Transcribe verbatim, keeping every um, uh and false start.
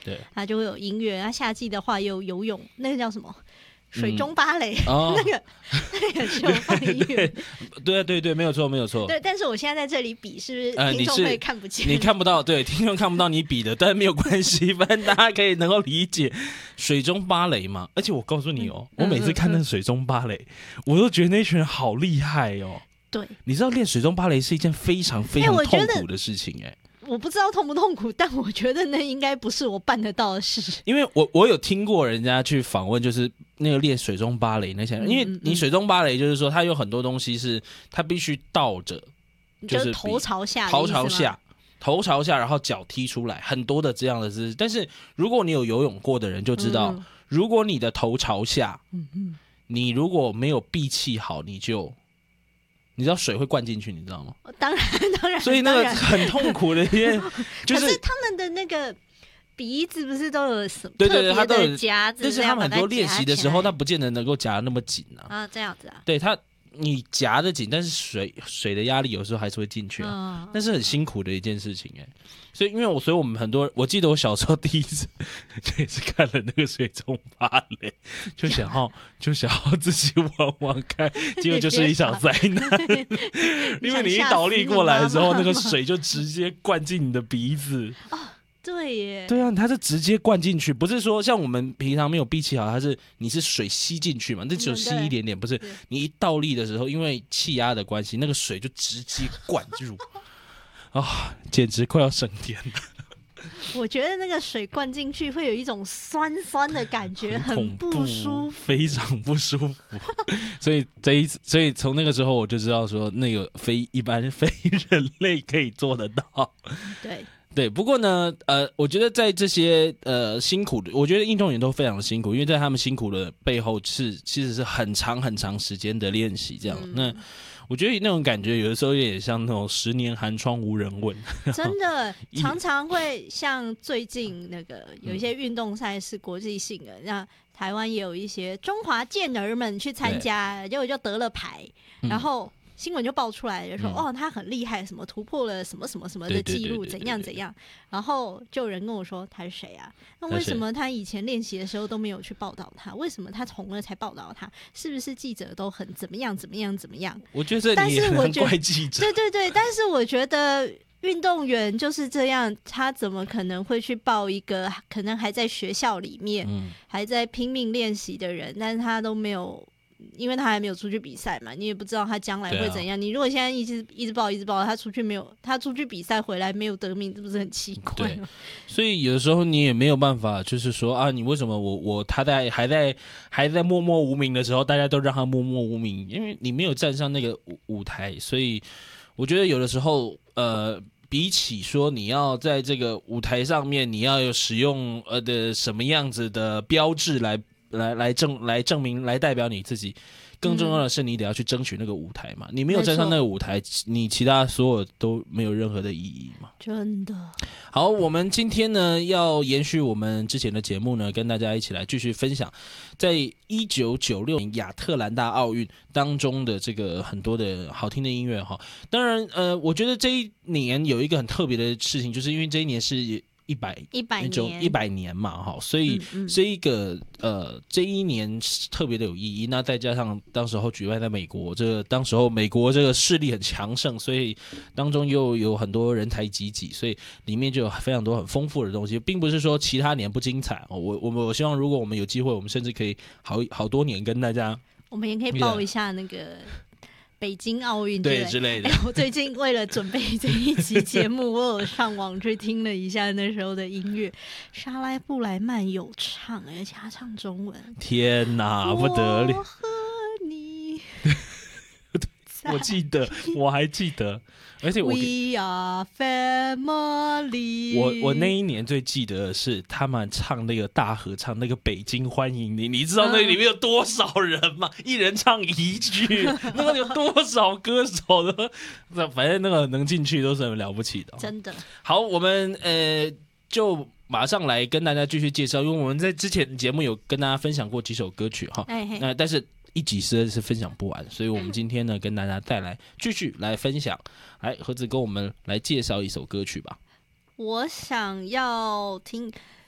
对， 它就会有音乐。那夏季的话也有游泳，那个叫什么？水中芭蕾， 嗯哦、 那个那个是有放音乐， 对对对，没有错没有错。 对，但是我现在在这里比，是不是呃， 听众会看不见？ 你看不到，对，听众看不到你比的，但没有关系，反正大家可以能够理解水中芭蕾嘛。而且我告诉你哦，嗯、我每次看那个水中芭蕾，嗯、我都觉得那群人好厉害哦。 对， 你知道练水中芭蕾是一件非常非常痛苦的事情哎、欸。 我不知道痛不痛苦，但我觉得那应该不是我办得到的事。 因为我我有听过人家去访问，就是那个练水中芭蕾那些人，嗯嗯嗯，因为你水中芭蕾就是说，它有很多东西是它必须倒着， 就是头朝下， 头朝下，头朝下，然后脚踢出来，很多的这样的姿势。但是如果你有游泳过的人就知道，嗯、如果你的头朝下，嗯嗯，你如果没有闭气好，你就。你知道水会灌进去，你知道吗？ 当然，当然。 所以那个很痛苦的一件，就是可是他们的那个鼻子不是都有什么？ 对对对，他都有夹子， 但是他们很多练习的时候，他不见得能够夹得那么紧啊。 啊，这样子啊。 对他，你夹得紧，但是水水的压力有时候还是会进去啊，那、嗯、是很辛苦的一件事情哎、欸。所以，因为我，所以我们很多，我记得我小时候第一次也是看了那个水中芭蕾，就想要就想要自己玩玩看，结果就是一场灾难，因为你一倒立过来的时候，那个水就直接灌进你的鼻子。 哦，对耶。 对啊，它是直接灌进去，不是说像我们平常没有闭气好，它是你是水吸进去嘛，那只有吸一点点，不是你一倒立的时候，因为气压的关系，那个水就直接灌入。啊、哦，简直快要升天了！ 我觉得那个水灌进去会有一种酸酸的感觉，很不舒服， 非常不舒服。所以这一次，所以从那个时候我就知道说，那个非一般非人类可以做得到。 对对，不过呢，呃，我觉得在这些呃辛苦的，我觉得运动员都非常辛苦，因为在他们辛苦的背后是其实是很长很长时间的练习，这样、嗯、那。我觉得那种感觉有的时候有点像那种十年寒窗无人问， 真的常常会像最近那个有一些运动赛事国际性的，那台湾也有一些中华健儿们去参加，结果就得了牌，然后新闻就爆出来，就说、嗯、哦他很厉害，什么突破了什么什么什么的记录，怎样怎样，然后就有人跟我说他是谁啊？那为什么他以前练习的时候都没有去报道他？为什么他红了才报道他？是不是记者都很怎么样怎么样怎么样？ 我觉得你也很怪记者。 对对对，但是我觉得运动员就是这样，他怎么可能会去报一个可能还在学校里面、嗯、还在拼命练习的人，但是他都没有。因为他还没有出去比赛嘛，你也不知道他将来会怎样、啊、你如果现在一直一直报一直报，他出去没有他出去比赛回来没有得名，这不是很奇怪吗？ 对，所以有的时候你也没有办法就是说啊，你为什么我我他在还在还在默默无名的时候大家都让他默默无名，因为你没有站上那个 舞, 舞台，所以我觉得有的时候呃比起说你要在这个舞台上面你要有使用呃的什么样子的标志来来来证来证明来代表你自己，更重要的是你得要去争取那个舞台嘛，你没有站上那个舞台，你其他所有都没有任何的意义嘛。 真的。 好，我们今天呢要延续我们之前的节目呢，跟大家一起来继续分享在一九九六年亚特兰大奥运当中的这个很多的好听的音乐哈。当然呃我觉得这一年有一个很特别的事情，就是因为这一年是一百一百年一百年嘛，哈，所以这一个、嗯嗯、呃这一年特别的有意义。那再加上当时候举办在美国，这个当时候美国这个势力很强盛，所以当中又有很多人才济济，所以里面就有非常多很丰富的东西，并不是说其他年不精彩。我我我希望如果我们有机会，我们甚至可以好好多年跟大家， 我们也可以报一下那个。北京奥运对之类的、 欸、我最近为了准备这一集节目我有上网去听了一下那时候的音乐，莎拉布莱曼有唱，而且他唱中文， 天哪不得了， 我和你我记得我还记得，而且我 We are family 我我那一年最记得的是他们唱那个大合唱那个北京欢迎你，你知道那里面有多少人吗？嗯、一人唱一句，那个有多少歌手的，反正那个能进去都是很了不起的， 真的。 好，我们呃就马上来跟大家继续介绍，因为我们在之前的节目有跟大家分享过几首歌曲哈，那、呃、但是一集实在是分享不完，所以我们今天呢跟大家带来继续来分享。来，盒子跟我们来介绍一首歌曲吧。 我想要听